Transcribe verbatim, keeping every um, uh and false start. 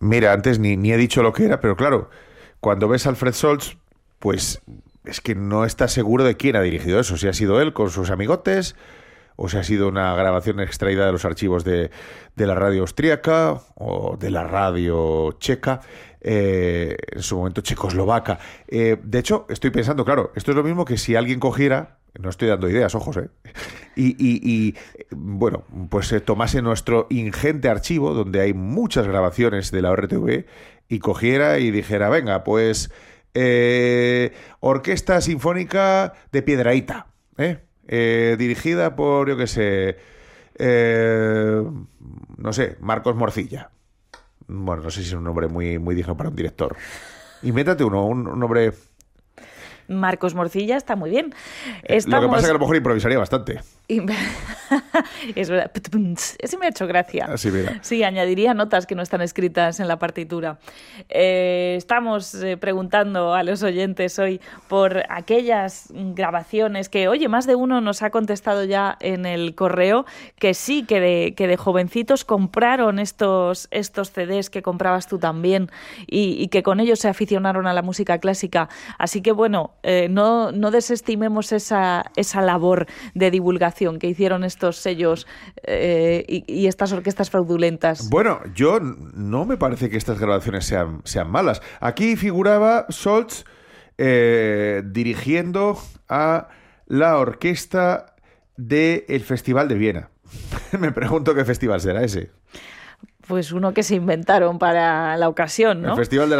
Mira, antes ni, ni he dicho lo que era, pero claro, cuando ves a Alfred Scholz, pues es que no estás seguro de quién ha dirigido eso, si ha sido él con sus amigotes, o si ha sido una grabación extraída de los archivos de, de la radio austríaca o de la radio checa, eh, en su momento checoslovaca. Eh, de hecho, estoy pensando, claro, esto es lo mismo que si alguien cogiera, no estoy dando ideas, ojos, ¿eh? Y, y, y bueno, pues eh, tomase nuestro ingente archivo, donde hay muchas grabaciones de la O R T V, y cogiera y dijera, venga, pues eh, Orquesta Sinfónica de Piedrahíta, ¿eh? Eh, dirigida por, yo qué sé, eh, no sé, Marcos Morcilla. Bueno, no sé si es un nombre muy, muy digno para un director. Invéntate uno, un, un nombre... Marcos Morcilla está muy bien. Estamos... Lo que pasa es que a lo mejor improvisaría bastante. Es verdad. Ese me ha hecho gracia. Así, mira. Sí, añadiría notas que no están escritas en la partitura. Eh, estamos eh, preguntando a los oyentes hoy por aquellas grabaciones que, oye, más de uno nos ha contestado ya en el correo que sí, que de, que de jovencitos compraron estos, estos C Ds que comprabas tú también y, y que con ellos se aficionaron a la música clásica. Así que, bueno, eh, no, no desestimemos esa, esa labor de divulgación que hicieron estos sellos eh, y, y estas orquestas fraudulentas. Bueno, yo no me parece que estas grabaciones sean, sean malas. Aquí figuraba Scholz eh, dirigiendo a la orquesta del Festival de Viena. Me pregunto qué festival será ese. Pues uno que se inventaron para la ocasión, ¿no? El Festival de